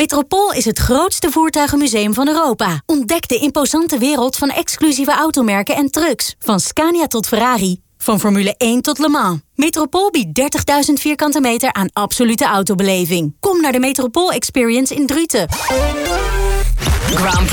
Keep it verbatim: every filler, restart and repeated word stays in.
Metropool is het grootste voertuigenmuseum van Europa. Ontdek de imposante wereld van exclusieve automerken en trucks. Van Scania tot Ferrari. Van Formule één tot Le Mans. Metropool biedt dertigduizend vierkante meter aan absolute autobeleving. Kom naar de Metropool Experience in Druten. Grand